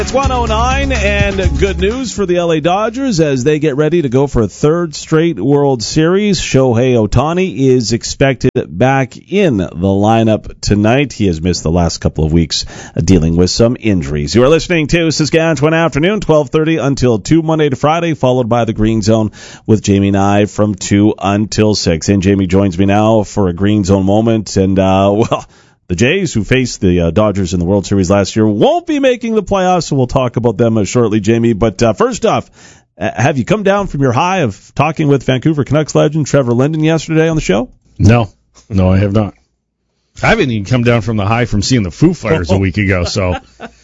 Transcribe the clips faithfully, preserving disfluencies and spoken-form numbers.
It's one oh nine, and good news for the L A Dodgers as they get ready to go for a third straight World Series. Shohei Ohtani is expected back in the lineup tonight. He has missed the last couple of weeks dealing with some injuries. You are listening to Saskatchewan Afternoon, twelve thirty until two, Monday to Friday, followed by the Green Zone with Jamie and I from two until six. And Jamie joins me now for a Green Zone moment, and, uh, well... The Jays, who faced the uh, Dodgers in the World Series last year, won't be making the playoffs, so we'll talk about them uh, shortly, Jamie. But uh, first off, uh, have you come down from your high of talking with Vancouver Canucks legend Trevor Linden yesterday on the show? No. No, I have not. I haven't even come down from the high from seeing the Foo Fighters a week ago, so...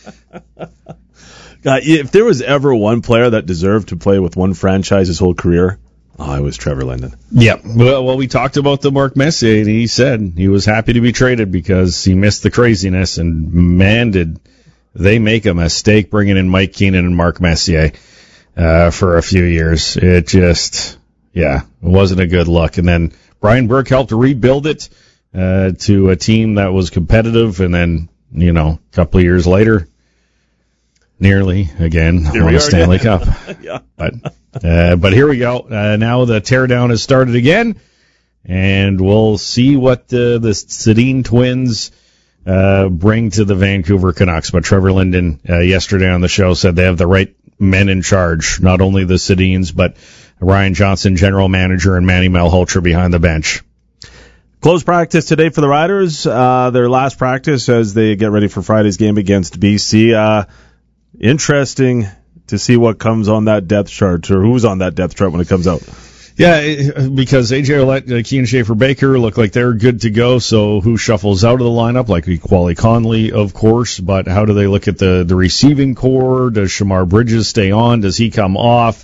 God, if there was ever one player that deserved to play with one franchise his whole career... Oh, it was Trevor Linden. Yeah. Well, well, we talked about the Mark Messier, and he said he was happy to be traded because he missed the craziness, and man, did they make a mistake bringing in Mike Keenan and Mark Messier uh, for a few years. It just, yeah, it wasn't a good look. And then Brian Burke helped rebuild it uh, to a team that was competitive, and then, you know, a couple of years later, nearly again won the Stanley Cup. Yeah. But uh, but here we go. Uh, now the teardown has started again, and we'll see what uh, the Sedin twins uh, bring to the Vancouver Canucks. But Trevor Linden uh, yesterday on the show said they have the right men in charge, not only the Sedins, but Ryan Johnson, general manager, and Manny Malhotra behind the bench. Closed practice today for the Riders. Uh, their last practice as they get ready for Friday's game against B C. Uh, Interesting to see what comes on that depth chart, or who's on that depth chart when it comes out. Yeah, because A J Ouellette, uh, Kean Schaefer-Baker look like they're good to go, so who shuffles out of the lineup? Like Wally Conley, of course, but how do they look at the, the receiving core? Does Shamar Bridges stay on? Does he come off?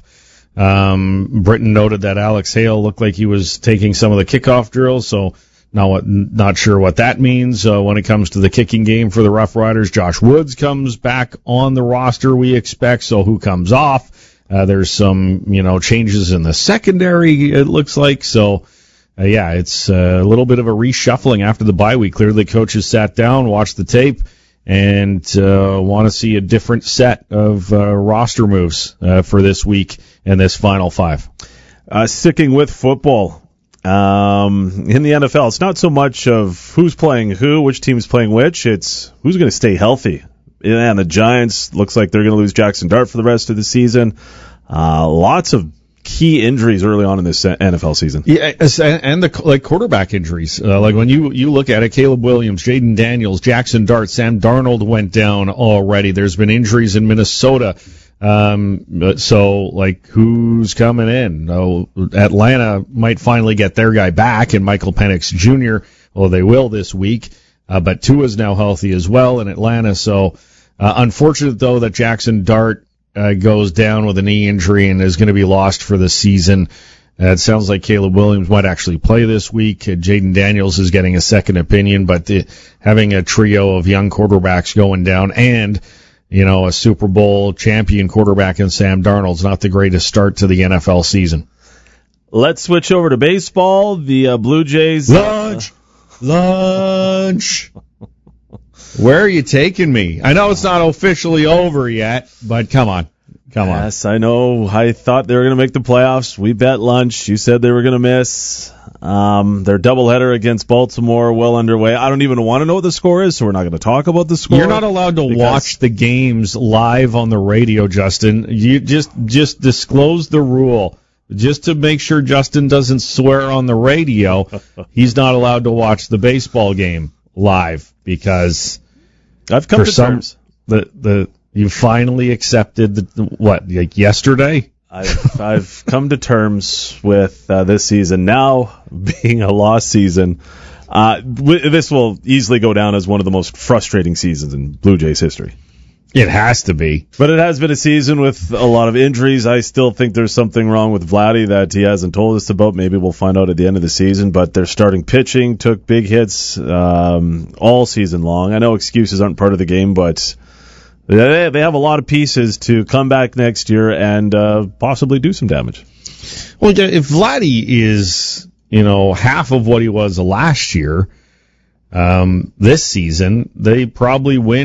Um, Britton noted that Alex Hale looked like he was taking some of the kickoff drills, so Not what, not sure what that means uh, when it comes to the kicking game for the Rough Riders. Josh Woods comes back on the roster, we expect, so who comes off? Uh, there's some, you know, changes in the secondary, it looks like. So, uh, yeah, it's uh, a little bit of a reshuffling after the bye week. Clearly, coaches sat down, watched the tape, and uh, want to see a different set of uh, roster moves uh, for this week and this final five. Uh, sticking with football. Um, in the N F L, it's not so much of who's playing who, which team's playing which, it's who's going to stay healthy. And the Giants, looks like they're going to lose Jackson Dart for the rest of the season. Uh, lots of key injuries early on in this N F L season. Yeah, and the like quarterback injuries. Uh, like when you, you look at it, Caleb Williams, Jaden Daniels, Jackson Dart, Sam Darnold went down already. There's been injuries in Minnesota. Um, so, like, who's coming in? Oh, Atlanta might finally get their guy back, and Michael Penix Junior Well, they will this week, uh, but Tua's now healthy as well in Atlanta. So, uh, unfortunate, though, that Jackson Dart uh, goes down with a knee injury and is going to be lost for the season. Uh, it sounds like Caleb Williams might actually play this week. Uh, Jaden Daniels is getting a second opinion, but the, having a trio of young quarterbacks going down and you know, a Super Bowl champion quarterback in Sam Darnold's not the greatest start to the N F L season. Let's switch over to baseball. The uh, Blue Jays. Lunch! Uh, lunch! Where are you taking me? I know it's not officially over yet, but come on. Come on. Yes, I know. I thought they were going to make the playoffs. We bet lunch. You said they were going to miss. Um, their doubleheader against Baltimore well underway. I don't even want to know what the score is, so we're not going to talk about the score. You're not allowed to watch the games live on the radio, Justin. You just just disclose the rule. Just to make sure Justin doesn't swear on the radio, he's not allowed to watch the baseball game live because I've come to some, terms. The the you finally accepted the, what, like yesterday? I've, I've come to terms with uh, this season now being a lost season. Uh, w- this will easily go down as one of the most frustrating seasons in Blue Jays history. It has to be. But it has been a season with a lot of injuries. I still think there's something wrong with Vladdy that he hasn't told us about. Maybe we'll find out at the end of the season. But their starting pitching took big hits um, all season long. I know excuses aren't part of the game, but they they have a lot of pieces to come back next year and uh, possibly do some damage. Well, if Vladdy is, you know, half of what he was last year, um, this season, they probably win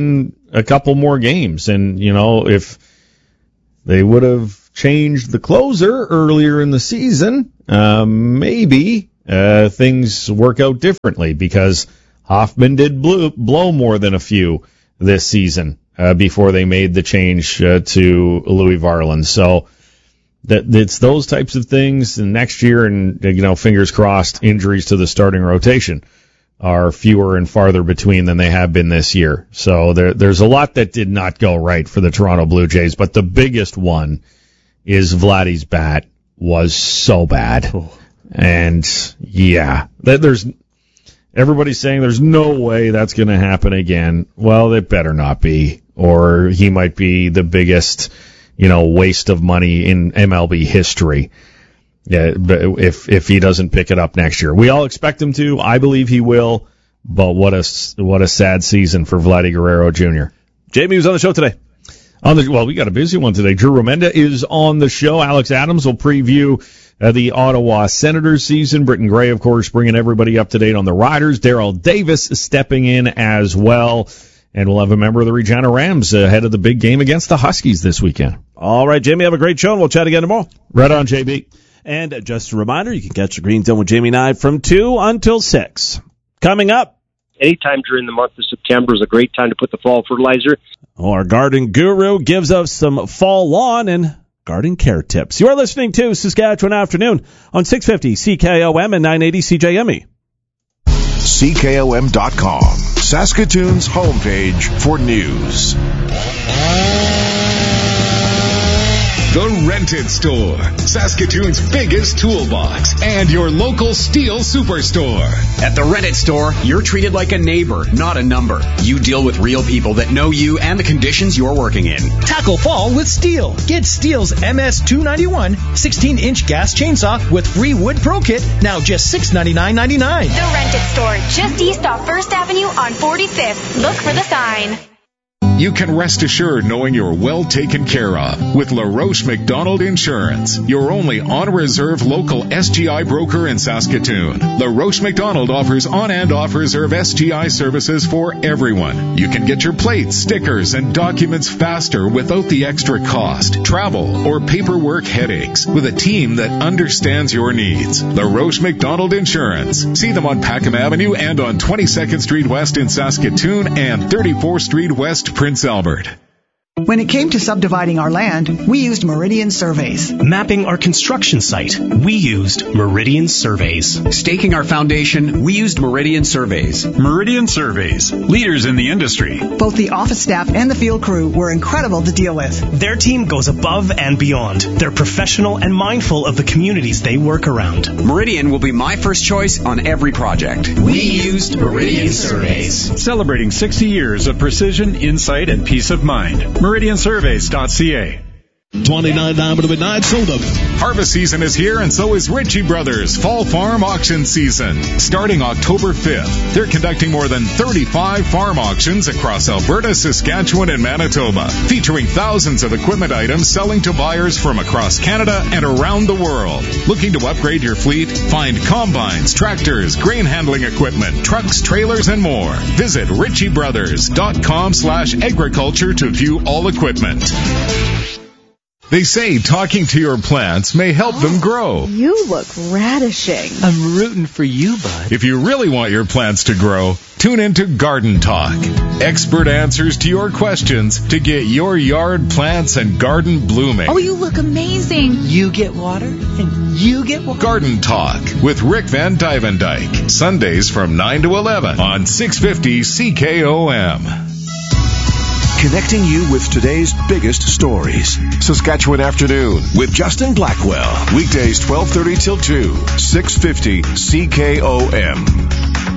a couple more games. And, you know, if they would have changed the closer earlier in the season, uh, maybe uh, things work out differently, because Hoffman did blow, blow more than a few this season uh, before they made the change uh, to Louis Varland. So that it's those types of things. And next year, and you know, fingers crossed, injuries to the starting rotation are fewer and farther between than they have been this year. So there, there's a lot that did not go right for the Toronto Blue Jays, but the biggest one is Vladdy's bat was so bad. Oh. And yeah, there's everybody's saying there's no way that's going to happen again. Well, it better not be, or he might be the biggest, you know, waste of money in M L B history. Yeah, but if if he doesn't pick it up next year, we all expect him to. I believe he will. But what a what a sad season for Vladdy Guerrero Junior Jamie was on the show today. On the well, we got a busy one today. Drew Romenda is on the show. Alex Adams will preview uh, the Ottawa Senators season. Britton Gray, of course, bringing everybody up to date on the Riders. Daryl Davis stepping in as well. And we'll have a member of the Regina Rams ahead of the big game against the Huskies this weekend. All right, Jamie, have a great show, and we'll chat again tomorrow. Right on, J B. And just a reminder, you can catch the Green Zone with Jamie and I from two until six. Coming up. Anytime during the month of September is a great time to put the fall fertilizer. Our garden guru gives us some fall lawn and garden care tips. You are listening to Saskatchewan Afternoon on six fifty C K O M and nine eighty C J M E. C K O M dot com, Saskatoon's homepage for news. The Rented Store, Saskatoon's biggest toolbox, and your local Steel Superstore. At the Rented Store, you're treated like a neighbor, not a number. You deal with real people that know you and the conditions you're working in. Tackle fall with Steel. Get Steel's M S two ninety-one sixteen-inch gas chainsaw with free wood pro kit, now just six ninety-nine ninety-nine. The Rented Store, just east off First Avenue on forty-fifth. Look for the sign. You can rest assured knowing you're well taken care of with LaRoche McDonald Insurance, your only on-reserve local S G I broker in Saskatoon. LaRoche McDonald offers on- and off-reserve S G I services for everyone. You can get your plates, stickers, and documents faster without the extra cost, travel, or paperwork headaches with a team that understands your needs. LaRoche McDonald Insurance. See them on Packham Avenue and on twenty-second Street West in Saskatoon and thirty-fourth Street West, Prince Albert. When it came to subdividing our land, we used Meridian Surveys. Mapping our construction site, we used Meridian Surveys. Staking our foundation, we used Meridian Surveys. Meridian Surveys, leaders in the industry. Both the office staff and the field crew were incredible to deal with. Their team goes above and beyond. They're professional and mindful of the communities they work around. Meridian will be my first choice on every project. We used Meridian Surveys. Celebrating sixty years of precision, insight, and peace of mind. Meridian Surveys dot C A. twenty-nine Diamond of Midnight sold them. Harvest season is here, and so is Ritchie Brothers Fall Farm Auction Season. Starting October fifth, they're conducting more than thirty-five farm auctions across Alberta, Saskatchewan, and Manitoba, featuring thousands of equipment items selling to buyers from across Canada and around the world. Looking to upgrade your fleet? Find combines, tractors, grain handling equipment, trucks, trailers, and more. Visit Ritchie Brothers dot com slash agriculture to view all equipment. They say talking to your plants may help oh, them grow. You look radishing. I'm rooting for you, bud. If you really want your plants to grow, tune into Garden Talk. Expert answers to your questions to get your yard plants and garden blooming. Oh, you look amazing. You get water, and you get water. Garden Talk with Rick Van Dyvendyke. Sundays from nine to eleven on six fifty C K O M. Connecting you with today's biggest stories. Saskatchewan Afternoon with Justin Blackwell. Weekdays twelve thirty till two. six fifty C K O M.